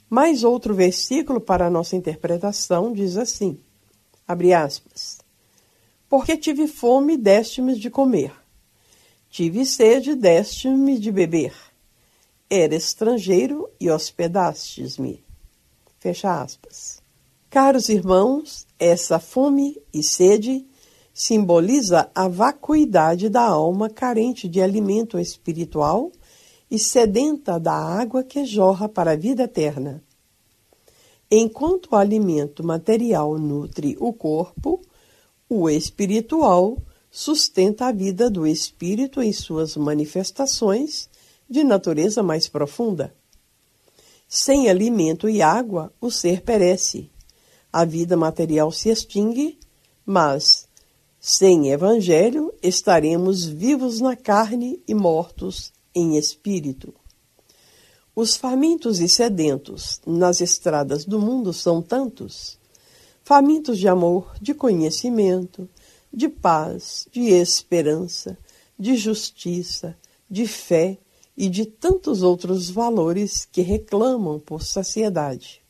Mais outro versículo para a nossa interpretação diz assim, abre aspas, porque tive fome, deste-me de comer. Tive sede, deste-me de beber. Era estrangeiro e hospedastes-me. Fecha aspas. Caros irmãos, essa fome e sede simboliza a vacuidade da alma carente de alimento espiritual e sedenta da água que jorra para a vida eterna. Enquanto o alimento material nutre o corpo, o espiritual sustenta a vida do espírito em suas manifestações de natureza mais profunda. Sem alimento e água, o ser perece. A vida material se extingue, mas, sem evangelho, estaremos vivos na carne e mortos em espírito. Os famintos e sedentos nas estradas do mundo são tantos, famintos de amor, de conhecimento, de paz, de esperança, de justiça, de fé e de tantos outros valores que reclamam por saciedade.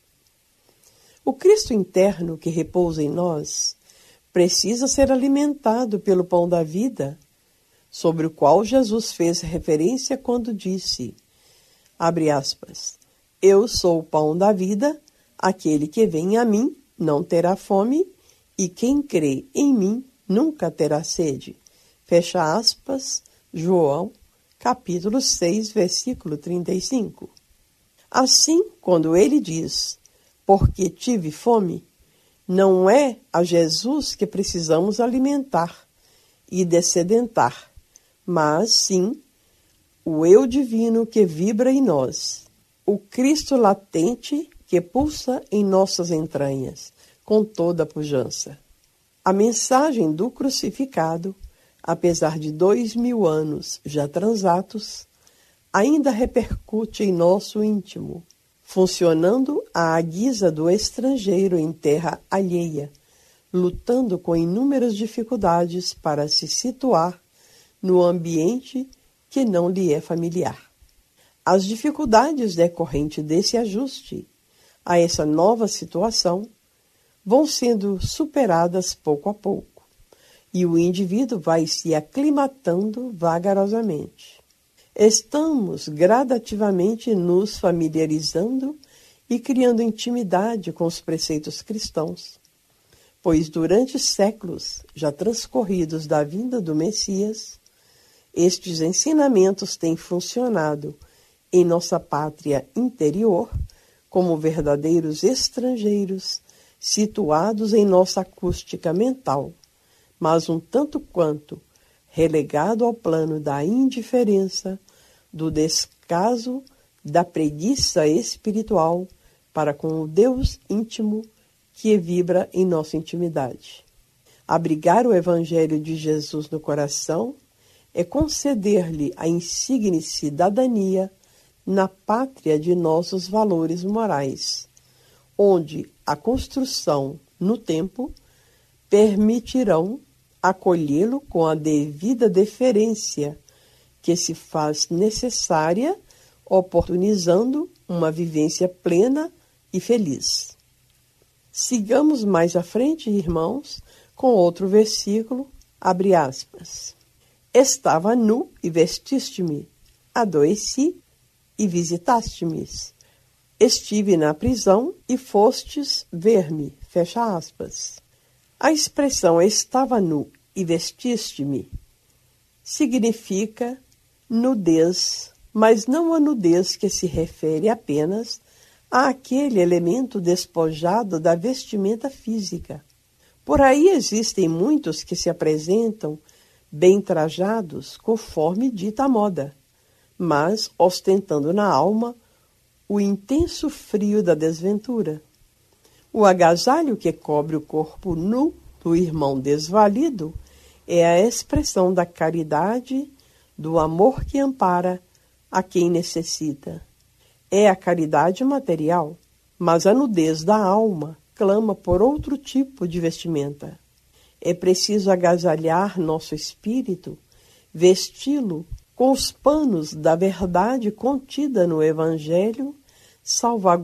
O Cristo interno que repousa em nós precisa ser alimentado pelo pão da vida, sobre o qual Jesus fez referência quando disse, abre aspas, eu sou o pão da vida, aquele que vem a mim não terá fome, e quem crê em mim nunca terá sede. Fecha aspas, João, capítulo 6, versículo 35. Assim, quando ele diz, porque tive fome, não é a Jesus que precisamos alimentar e dessedentar, mas sim o eu divino que vibra em nós, o Cristo latente que pulsa em nossas entranhas, com toda a pujança. A mensagem do crucificado, apesar de 2000 anos já transatos, ainda repercute em nosso íntimo, funcionando à guisa do estrangeiro em terra alheia, lutando com inúmeras dificuldades para se situar no ambiente que não lhe é familiar. As dificuldades decorrentes desse ajuste a essa nova situação vão sendo superadas pouco a pouco, e o indivíduo vai se aclimatando vagarosamente. Estamos gradativamente nos familiarizando e criando intimidade com os preceitos cristãos, pois durante séculos já transcorridos da vinda do Messias, estes ensinamentos têm funcionado em nossa pátria interior como verdadeiros estrangeiros situados em nossa acústica mental, mas um tanto quanto relegado ao plano da indiferença, do descaso, da preguiça espiritual para com o Deus íntimo que vibra em nossa intimidade. Abrigar o Evangelho de Jesus no coração é conceder-lhe a insigne cidadania na pátria de nossos valores morais, onde a construção no tempo permitirão acolhê-lo com a devida deferência que se faz necessária, oportunizando uma vivência plena e feliz. Sigamos mais à frente, irmãos, com outro versículo, abre aspas. Estava nu e vestiste-me, adoeci e visitaste-me. Estive na prisão e fostes ver-me, fecha aspas. A expressão estava nu e vestiste-me significa nudez, mas não a nudez que se refere apenas àquele elemento despojado da vestimenta física. Por aí existem muitos que se apresentam bem trajados conforme dita a moda, mas ostentando na alma o intenso frio da desventura. O agasalho que cobre o corpo nu do irmão desvalido é a expressão da caridade, do amor que ampara a quem necessita. É a caridade material, mas a nudez da alma clama por outro tipo de vestimenta. É preciso agasalhar nosso espírito, vesti-lo com os panos da verdade contida no Evangelho, salvaguardando